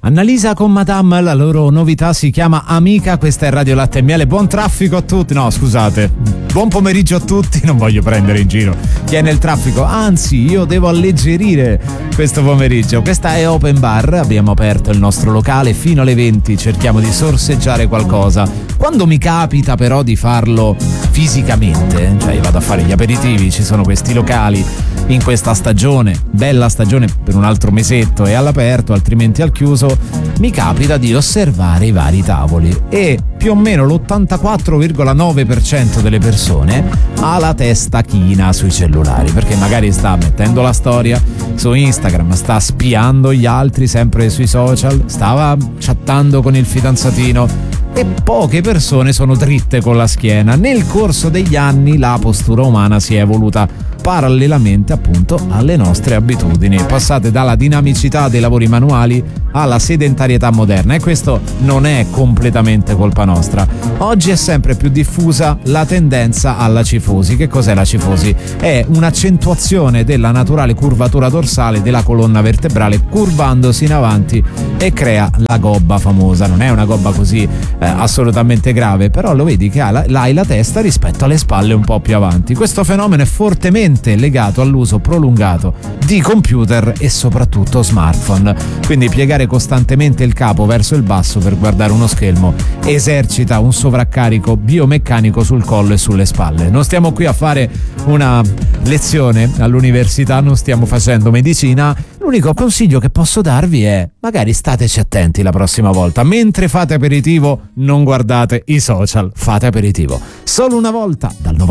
Annalisa con Madame, la loro novità si chiama Amica, questa è Radio Latte e Miele. Buon traffico a tutti, no scusate, buon pomeriggio a tutti, non voglio prendere in giro chi è nel traffico, anzi io devo alleggerire questo pomeriggio. Questa è Open Bar, abbiamo aperto il nostro locale fino alle 20, cerchiamo di sorseggiare qualcosa. Quando mi capita però di farlo fisicamente, cioè vado a fare gli aperitivi, ci sono questi locali in questa stagione, bella stagione per un altro mesetto, è all'aperto altrimenti al chiuso, mi capita di osservare i vari tavoli e più o meno l'84,9% delle persone ha la testa china sui cellulari, perché magari sta mettendo la storia su Instagram, sta spiando gli altri sempre sui social, stava chattando con il fidanzatino, e poche persone sono dritte con la schiena. Nel corso degli anni la postura umana si è evoluta parallelamente appunto alle nostre abitudini, passate dalla dinamicità dei lavori manuali alla sedentarietà moderna, e questo non è completamente colpa nostra. Oggi è sempre più diffusa la tendenza alla cifosi. Che cos'è la cifosi? È un'accentuazione della naturale curvatura dorsale della colonna vertebrale curvandosi in avanti e crea la gobba famosa. Non è una gobba così assolutamente grave, però lo vedi che hai la testa rispetto alle spalle un po' più avanti. Questo fenomeno è fortemente legato all'uso prolungato di computer e soprattutto smartphone, quindi piegare costantemente il capo verso il basso per guardare uno schermo esercita un sovraccarico biomeccanico sul collo e sulle spalle. Non stiamo qui a fare una lezione all'università, non stiamo facendo medicina. L'unico consiglio che posso darvi è magari stateci attenti la prossima volta, mentre fate aperitivo non guardate i social, fate aperitivo solo una volta dal 90